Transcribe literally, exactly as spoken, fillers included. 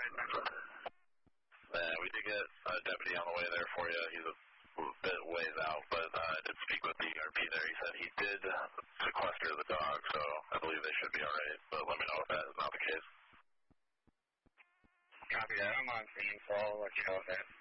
Yeah, we did get a deputy on the way there for you. He's a bit ways out, but uh, I did speak with the E R P there. He said he did sequester the dog, so I believe they should be all right. But let me know if that is not the case. Copy that. I'm on scene, so I'll let you know if that